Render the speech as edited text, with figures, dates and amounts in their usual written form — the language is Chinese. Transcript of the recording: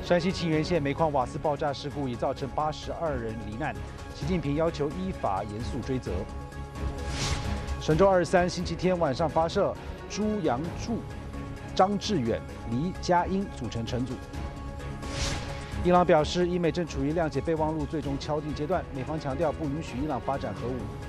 山西沁源县煤矿瓦斯爆炸事故已造成82人罹难，习近平要求依法严肃追责。神舟23星期天晚上发射，朱杨柱、张志远、黎佳英组成乘组。伊朗表示，伊美正处于谅解备忘录最终敲定阶段，美方强调不允许伊朗发展核武。